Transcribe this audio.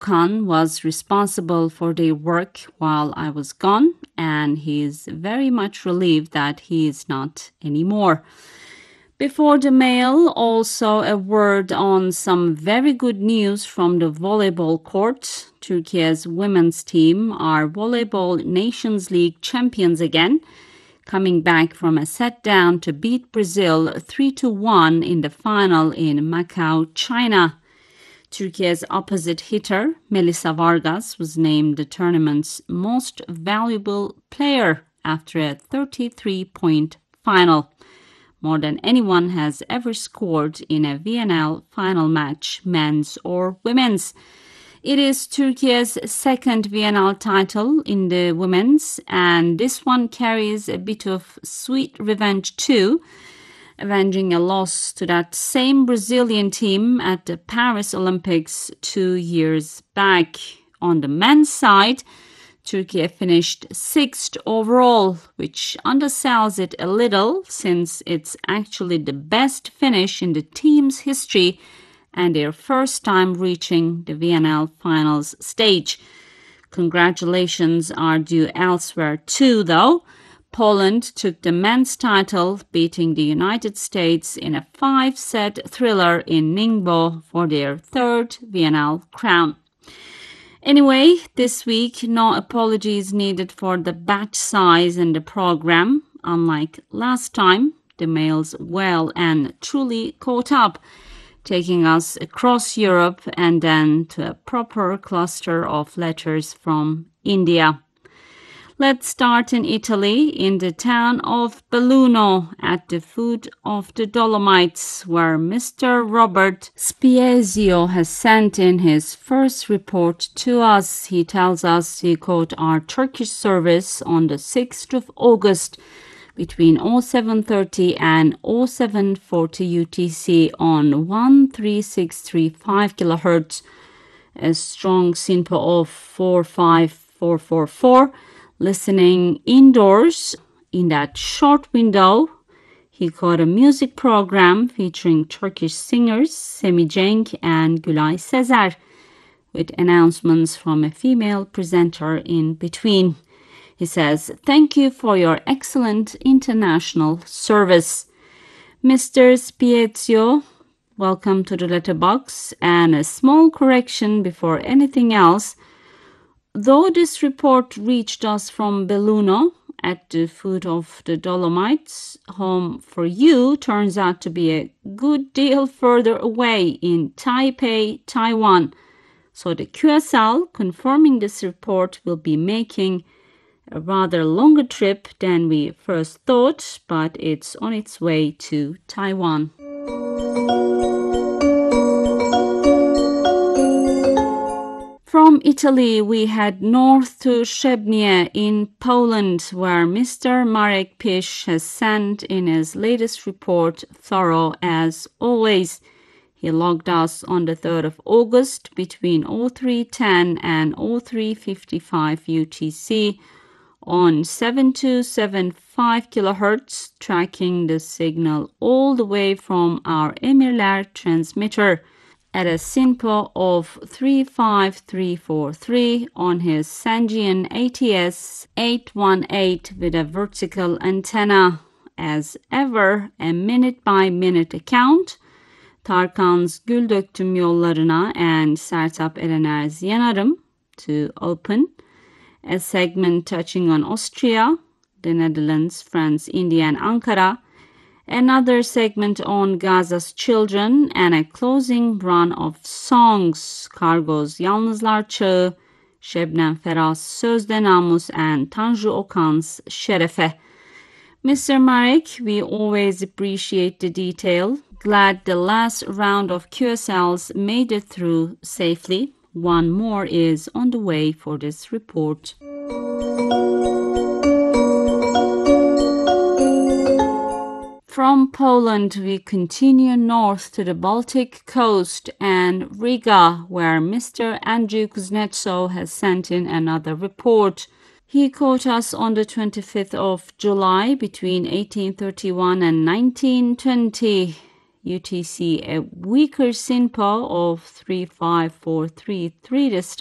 Okan was responsible for their work while I was gone, and he is very much relieved that he is not anymore. Before the mail, also a word on some very good news from the volleyball court. Turkey's women's team are Volleyball Nations League champions again, coming back from a set down to beat Brazil 3-1 in the final in Macau, China. Turkey's opposite hitter, Melissa Vargas, was named the tournament's most valuable player after a 33-point final, more than anyone has ever scored in a VNL final match, men's or women's. It is Turkey's second VNL title in the women's, and this one carries a bit of sweet revenge too, avenging a loss to that same Brazilian team at the Paris Olympics 2 years back. On the men's side, Turkey finished 6th overall, which undersells it a little since it's actually the best finish in the team's history and their first time reaching the VNL finals stage. Congratulations are due elsewhere too, though. Poland took the men's title, beating the United States in a 5-set thriller in Ningbo for their third VNL crown. Anyway, this week, no apologies needed for the batch size in the program. Unlike last time, the mails well and truly caught up, taking us across Europe and then to a proper cluster of letters from India. Let's start in Italy, in the town of Belluno, at the foot of the Dolomites, where Mr. Robert Spiezio has sent in his first report to us. He tells us he caught our Turkish service on the 6th of August between 0730 and 0740 UTC on 13635 kHz, a strong SINPO of 45444. Listening indoors. In that short window, he caught a music program featuring Turkish singers Semih Cenk and Gülay Sezer, with announcements from a female presenter in between. He says, "Thank you for your excellent international service." Mr. Spiezio, welcome to the letterbox, and a small correction before anything else. Though this report reached us from Belluno, at the foot of the Dolomites, home for you turns out to be a good deal further away in Taipei, Taiwan. So the QSL confirming this report will be making a rather longer trip than we first thought, but it's on its way to Taiwan. From Italy, we head north to Szczebnie in Poland, where Mr. Marek Pisz has sent in his latest report, thorough as always. He logged us on the 3rd of August between 0310 and 0355 UTC on 7275 kHz, tracking the signal all the way from our Emirler transmitter at a SINPO of 35343 on his Sangean ATS 818 with a vertical antenna. As ever, a minute-by-minute account. Tarkan's Gül Döktüm Yollarına and Sertab Erener's Yanarım to open. A segment touching on Austria, the Netherlands, France, India, and Ankara. Another segment on Gaza's children, and a closing run of songs. Kargo's Yalnızlar Çağı, Şebnem Ferah's Sözde Namus, and Tanju Okan's Şerefe. Mr. Marek, we always appreciate the detail. Glad the last round of QSLs made it through safely. One more is on the way for this report. From Poland, we continue north to the Baltic coast and Riga, where Mr. Andrew Kuznetsov has sent in another report. He caught us on the 25th of July between 1831 and 1920. UTC a weaker SINPO of 35433 this